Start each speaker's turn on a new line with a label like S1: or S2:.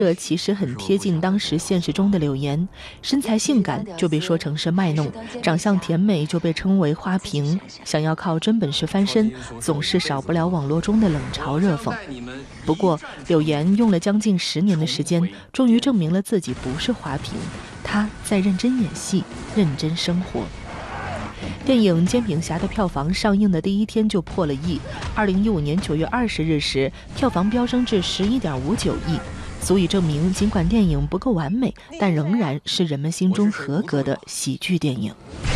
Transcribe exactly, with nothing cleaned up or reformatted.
S1: 这其实很贴近当时现实中的柳岩，身材性感就被说成是卖弄，长相甜美就被称为花瓶，想要靠真本事翻身，总是少不了网络中的冷嘲热讽。不过，柳岩用了将近十年的时间，终于证明了自己不是花瓶，她在认真演戏，认真生活。电影《煎饼侠》的票房上映的第一天就破了亿，二零一五年九月二十日时，票房飙升至十一点五九亿。足以证明，尽管电影不够完美，但仍然是人们心中合格的喜剧电影。